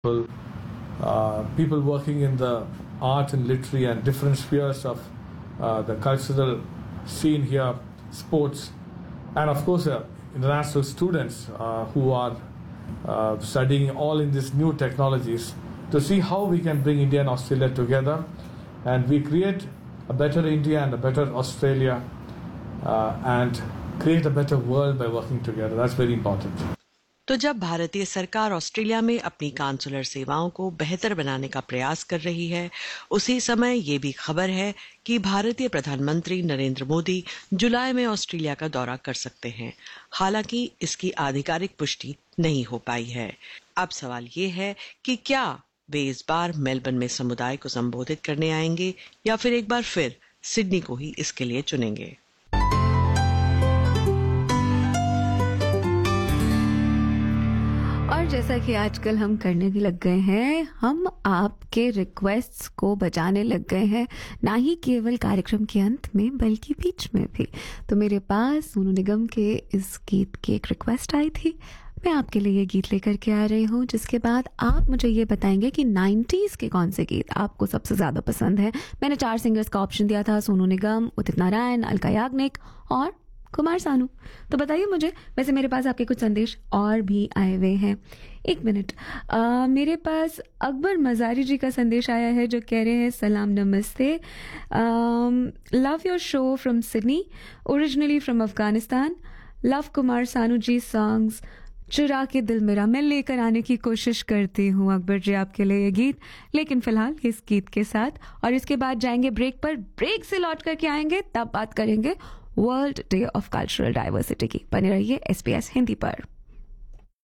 people working in the art and literary and different spheres of the cultural scene here, sports, and of course international students who are studying all in these new technologies, to see how we can bring India and Australia together and we create a better India and a better Australia and create a better world by working together. That's very important. तो जब भारतीय सरकार Australia में अपनी consular सेवाओं को बेहतर बनाने का प्रयास कर रही है, उसी समय ये भी खबर है कि भारतीय प्रधानमंत्री नरेंद्र मोदी जुलाई में ऑस्ट्रेलिया का दौरा कर सकते हैं। हालांकि इसकी आधिकारिक पुष्टि नहीं हो पाई है। अब सवाल ये है कि क्या वे इस बार मेलबर्न में समुदाय को संबोधित करने आएंगे या फिर एक बार फिर सिडनी को ही इसके लिए चुनेंगे। और जैसा कि आजकल हम करने भी लग गए हैं, हम आपके रिक्वेस्ट्स को बजाने लग गए हैं, ना ही केवल कार्यक्रम के अंत में बल्कि बीच में भी। तो मेरे पास सोनू निगम के इस गीत की एक रिक्वेस्ट आई थी, मैं आपके लिए ये गीत लेकर के आ रही हूँ, जिसके बाद आप मुझे ये बताएंगे कि 90s के कौन से गीत आपको सबसे ज्यादा पसंद है। मैंने 4 सिंगर्स का ऑप्शन दिया था, सोनू निगम, उदित नारायण, अलका याग्निक और कुमार सानू। तो बताइए मुझे। वैसे मेरे पास आपके कुछ संदेश और भी आए हुए हैं। एक मिनट, मेरे पास अकबर मजारी जी का संदेश आया है, जो कह रहे हैं सलाम नमस्ते, love your show from Sydney, originally from Afghanistan, love Kumar Sanu ji songs, चुरा के दिल मेरा। मैं लेकर आने की कोशिश करती हूँ अकबर जी आपके लिए ये गीत, लेकिन फिलहाल इस गीत के साथ, और इसके बाद जाएंगे ब्रेक पर। ब्रेक से लौट करके आएंगे, तब बात करेंगे world day of cultural diversity की। बने रहिए SBS हिंदी पर।